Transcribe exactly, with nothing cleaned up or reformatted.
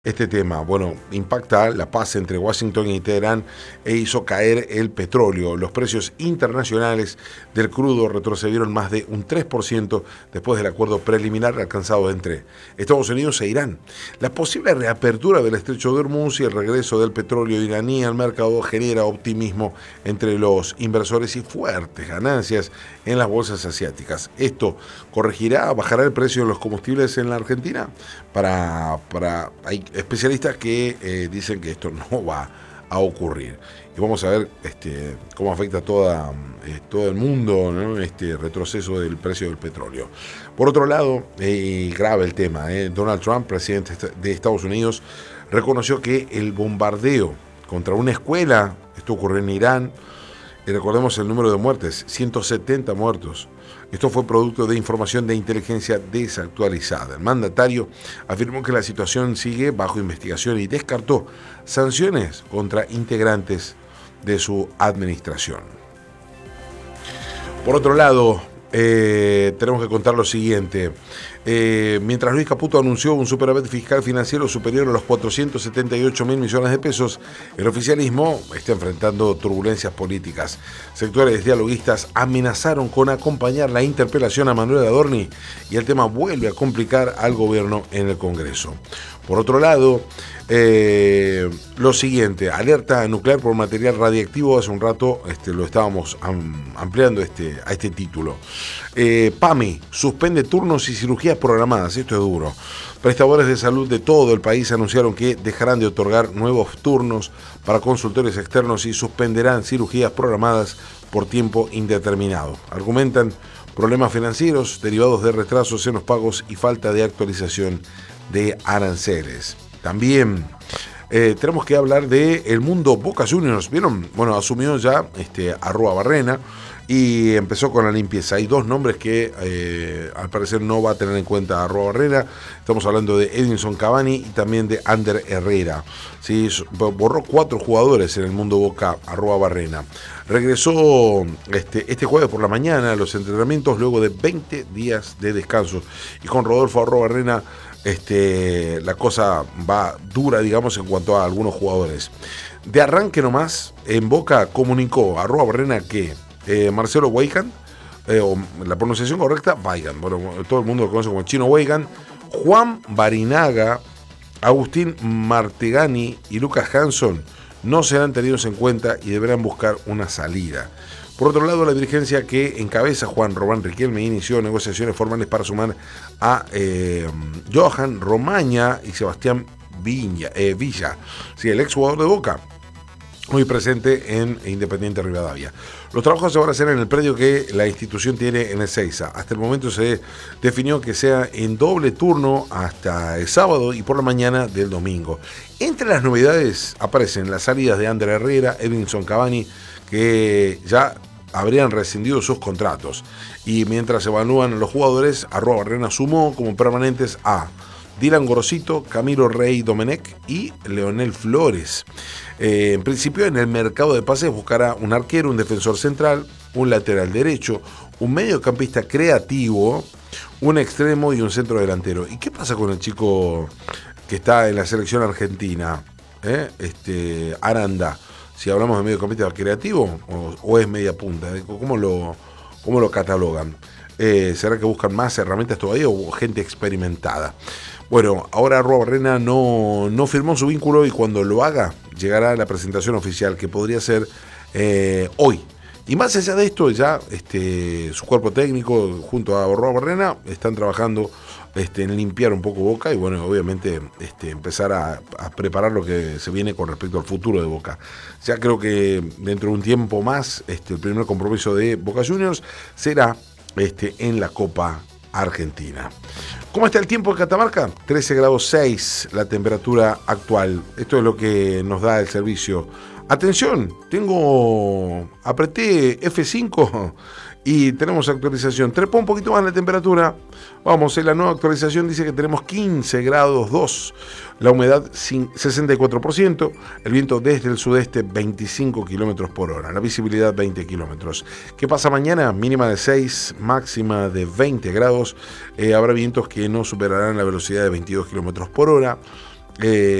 Este tema, bueno, impacta la paz entre Washington y Teherán e hizo caer el petróleo. Los precios internacionales del crudo retrocedieron más de un tres por ciento después del acuerdo preliminar alcanzado entre Estados Unidos e Irán. La posible reapertura del estrecho de Hormuz y el regreso del petróleo iraní al mercado genera optimismo entre los inversores y fuertes ganancias en las bolsas asiáticas. Esto corregirá, bajará el precio de los combustibles en la Argentina. Para, para hay especialistas que eh, dicen que esto no va a ocurrir. Y vamos a ver este, cómo afecta toda, eh, todo el mundo, ¿no? Este retroceso del precio del petróleo. Por otro lado, eh, grave el tema, eh, Donald Trump, presidente de Estados Unidos, reconoció que el bombardeo contra una escuela, esto ocurrió en Irán, y recordemos el número de muertes, ciento setenta muertos. Esto fue producto de información de inteligencia desactualizada. El mandatario afirmó que la situación sigue bajo investigación y descartó sanciones contra integrantes de su administración. Por otro lado, eh, tenemos que contar lo siguiente. Eh, mientras Luis Caputo anunció un superávit fiscal financiero superior a los cuatrocientos setenta y ocho mil millones de pesos, el oficialismo está enfrentando turbulencias políticas. Sectores dialoguistas amenazaron con acompañar la interpelación a Manuel Adorni y el tema vuelve a complicar al gobierno en el Congreso. Por otro lado, eh, lo siguiente, alerta nuclear por material radiactivo. Hace un rato este, lo estábamos am, ampliando este, a este título. Eh, PAMI suspende turnos y cirugías programadas. Esto es duro. Prestadores de salud de todo el país anunciaron que dejarán de otorgar nuevos turnos para consultorios externos y suspenderán cirugías programadas por tiempo indeterminado. Argumentan problemas financieros derivados de retrasos en los pagos y falta de actualización de aranceles. También eh, tenemos que hablar de el mundo Boca Juniors. ¿Vieron? Bueno, asumió ya este, Arrua Barrena y empezó con la limpieza. Hay dos nombres que eh, al parecer no va a tener en cuenta Arrua Barrena. Estamos hablando de Edinson Cavani y también de Ander Herrera. ¿Sí? Borró cuatro jugadores en el mundo Boca, Arrua Barrena. Regresó este, este jueves por la mañana a los entrenamientos luego de veinte días de descanso. Y con Rodolfo Arrua Barrena Este, la cosa va dura, digamos, en cuanto a algunos jugadores. De arranque nomás, en Boca comunicó a Arrua Barrena que eh, Marcelo Weigand, eh, o la pronunciación correcta, Weigand, bueno, todo el mundo lo conoce como Chino Weigand, Juan Barinaga, Agustín Martegani y Lucas Hanson no serán tenidos en cuenta y deberán buscar una salida. Por otro lado, la dirigencia que encabeza Juan Román Riquelme inició negociaciones formales para sumar a eh, Johan Romaña y Sebastián Viña, eh, Villa, sí, el exjugador de Boca, hoy presente en Independiente Rivadavia. Los trabajos se van a hacer en el predio que la institución tiene en Ezeiza. Hasta el momento se definió que sea en doble turno hasta el sábado y por la mañana del domingo. Entre las novedades aparecen las salidas de Ander Herrera, Edinson Cavani, que ya habrían rescindido sus contratos. Y mientras se evalúan los jugadores, Arrua Barrena sumó como permanentes a Dylan Gorosito, Camilo Rey Domenech y Leonel Flores. Eh, en principio, en el mercado de pases buscará un arquero, un defensor central, un lateral derecho, un mediocampista creativo, un extremo y un centro delantero. ¿Y qué pasa con el chico que está en la selección argentina? ¿Eh? Este, Aranda. Si hablamos de mediocampista creativo o, o es media punta, ¿cómo lo, cómo lo catalogan? Eh, ¿Será que buscan más herramientas todavía o gente experimentada? Bueno, ahora Arrua Barrena no, no firmó su vínculo y cuando lo haga llegará la presentación oficial que podría ser eh, hoy. Y más allá de esto, ya este, su cuerpo técnico junto a Arrua Barrena están trabajando este, en limpiar un poco Boca y bueno, obviamente este, empezar a, a preparar lo que se viene con respecto al futuro de Boca. Ya creo que dentro de un tiempo más este, el primer compromiso de Boca Juniors será este, en la Copa Argentina. ¿Cómo está el tiempo en Catamarca? trece grados seis la temperatura actual. Esto es lo que nos da el servicio. Atención, tengo, apreté F cinco y tenemos actualización. Trepó un poquito más la temperatura. Vamos, en la nueva actualización dice que tenemos quince grados dos. La humedad sesenta y cuatro por ciento. El viento desde el sudeste veinticinco kilómetros por hora. La visibilidad veinte kilómetros. ¿Qué pasa mañana? Mínima de seis, máxima de veinte grados. Eh, habrá vientos que no superarán la velocidad de veintidós kilómetros por hora. Eh,